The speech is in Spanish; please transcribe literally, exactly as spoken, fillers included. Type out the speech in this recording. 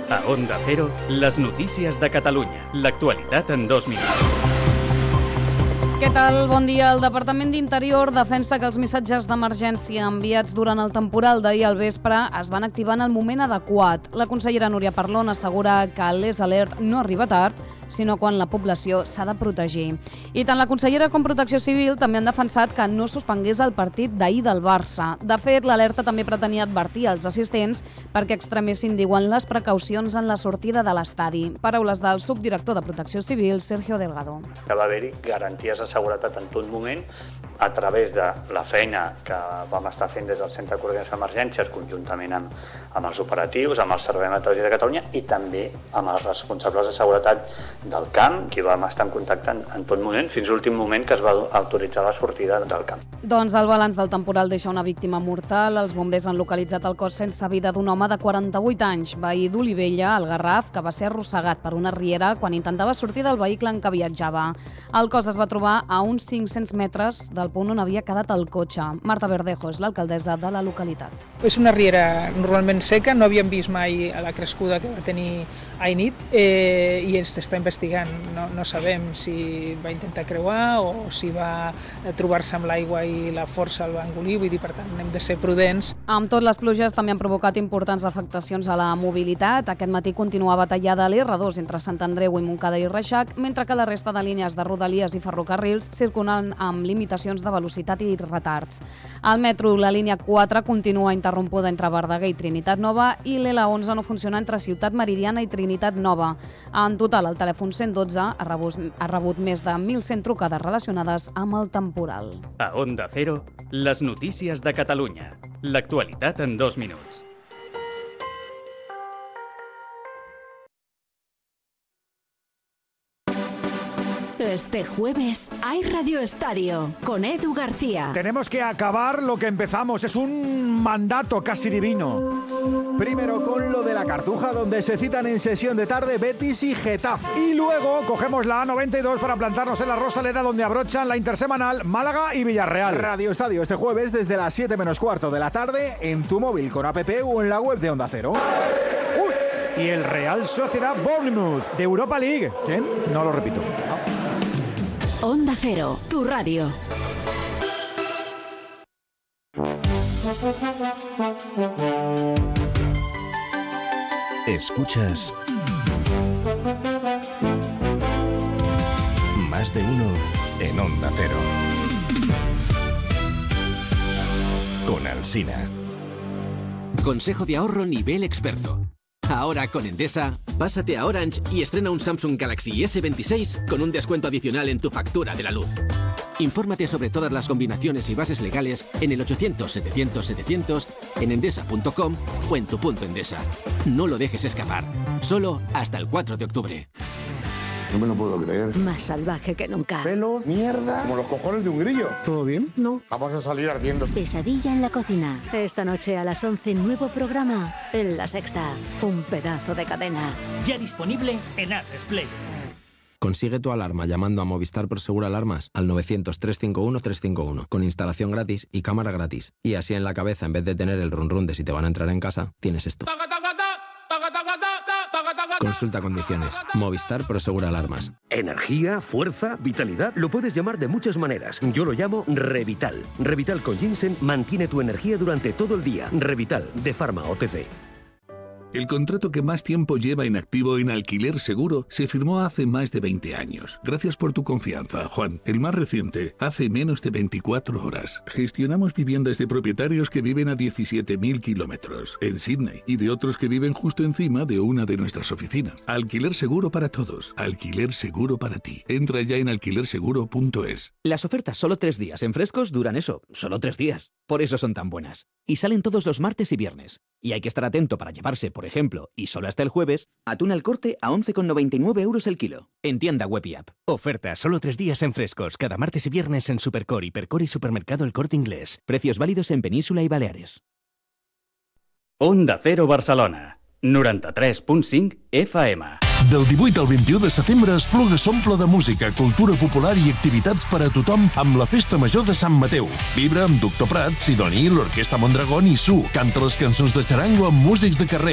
A Onda Cero, les notícies de Catalunya. L'actualitat en dos minuts. Què tal? Bon dia. El Departament d'Interior defensa que els missatges d'emergència enviats durant el temporal d'ahir al vespre es van activar en el moment adequat. La consellera Núria Parlon assegura que l'Es Alert no arriba tard, sinó quan la població s'ha de protegir. I tant la consellera com Protecció Civil també han defensat que no suspengués el partit d'ahir del Barça. De fet, l'alerta també pretenia advertir als assistents perquè extremessin, diuen, les precaucions en la sortida de l'estadi. Paraules del subdirector de Protecció Civil, Sergio Delgado. Que va haver-hi garanties de seguretat en tot moment a través de la feina que vam estar fent des del Centre de Coordinació d'Emergències conjuntament amb, amb els operatius, amb el Servei Meteorològic de Catalunya i també amb els responsables de seguretat del camp, qui vam estar en contacte en, en tot moment, fins a l'últim moment que es va autoritzar la sortida del camp. Doncs el balanç del temporal deixa una víctima mortal. Els bombers han localitzat el cos sense vida d'un home de quaranta-vuit anys, veí d'Olivella, al Garraf, que va ser arrossegat per una riera quan intentava sortir del vehicle en què viatjava. El cos es va trobar a uns cinc-cents metres del punt on havia quedat el cotxe. Marta Verdejo és l'alcaldessa de la localitat. És una riera normalment seca, no havíem vist mai la crescuda que va tenir ahir nit eh, i ens està investigant. No, no sabem si va intentar creuar o si va trobar-se amb l'aigua i la força el va engolir, vull dir, per tant, hem de ser prudents. Amb tot, les pluges també han provocat importants afectacions a la mobilitat. Aquest matí continuava tallada l'R dos entre Sant Andreu i Montcada i Reixac, mentre que la resta de línies de rodalies i ferrocarrils circulen amb limitacions de velocitat i retards. Al metro, la línia quatre continua interrompuda entre Verdaguer i Trinitat Nova i l'L onze no funciona entre Ciutat Meridiana i Trinitat Nova. En total, el telèfon cent dotze ha rebut, ha rebut més de mil cent trucades relacionades amb el temporal. A Onda Cero, les notícies de Catalunya. L'actualitat en dos minuts. Este jueves hay Radio Estadio con Edu García. Tenemos que acabar lo que empezamos, es un mandato casi divino. Primero con lo de la Cartuja, donde se citan en sesión de tarde Betis y Getafe. Y luego cogemos la A noventa y dos para plantarnos en la Rosaleda, donde abrochan la intersemanal Málaga y Villarreal. Radio Estadio este jueves desde las siete menos cuarto de la tarde en tu móvil con app o en la web de Onda Cero. ¡Uy! Y el Real Sociedad Bournemouth de Europa League. ¿Quién? No lo repito. No. Onda Cero, tu radio. Escuchas Más de uno en Onda Cero. Con Alsina. Consejo de ahorro nivel experto. Ahora con Endesa, pásate a Orange y estrena un Samsung Galaxy ese veintiséis con un descuento adicional en tu factura de la luz. Infórmate sobre todas las combinaciones y bases legales en el ochocientos setecientos setecientos, en endesa punto com o en tu punto Endesa. No lo dejes escapar. Solo hasta el cuatro de octubre. No me lo puedo creer. Más salvaje que nunca. Pelo, mierda, como los cojones de un grillo. ¿Todo bien? No. Vamos a salir ardiendo. Pesadilla en la cocina. Esta noche a las once, nuevo programa en La Sexta. Un pedazo de cadena. Ya disponible en Atresplay. Consigue tu alarma llamando a Movistar Prosegur Alarmas al novecientos, trescientos cincuenta y uno, trescientos cincuenta y uno con instalación gratis y cámara gratis. Y así en la cabeza, en vez de tener el run run de si te van a entrar en casa, tienes esto. Consulta condiciones. Movistar Prosegur Alarmas. Energía, fuerza, vitalidad. Lo puedes llamar de muchas maneras. Yo lo llamo Revital. Revital con ginseng mantiene tu energía durante todo el día. Revital, de Pharma O T C. El contrato que más tiempo lleva en activo en Alquiler Seguro se firmó hace más de veinte años. Gracias por tu confianza, Juan. El más reciente, hace menos de veinticuatro horas. Gestionamos viviendas de propietarios que viven a diecisiete mil kilómetros en Sydney y de otros que viven justo encima de una de nuestras oficinas. Alquiler Seguro para todos. Alquiler Seguro para ti. Entra ya en alquiler seguro punto es. Las ofertas solo tres días en Frescos duran eso, solo tres días. Por eso son tan buenas. Y salen todos los martes y viernes. Y hay que estar atento para llevarse, por ejemplo, y solo hasta el jueves, atún al corte a once con noventa y nueve euros el kilo. En tienda web y app. Oferta solo tres días en Frescos, cada martes y viernes en Supercor, Hipercor y Supermercado El Corte Inglés. Precios válidos en Península y Baleares. Onda Cero Barcelona, noranta-tres punt cinc F M. Del divuit al vint-i-u de setembre Espluga s'omple de música, cultura popular i activitats per a tothom amb la Festa Major de Sant Mateu. Vibra amb Doctor Prat, Sidoní, l'Orquestra Mondragón i Su. Canta les cançons de xarango amb músics de carrer.